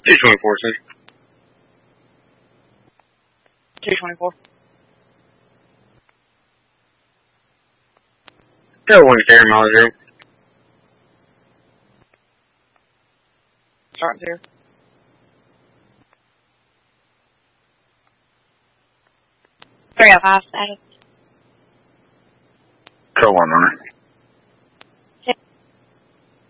224, sir. 224. Go 1 0, mile 0. Start 0. Three out 5 status. Go 1 runner.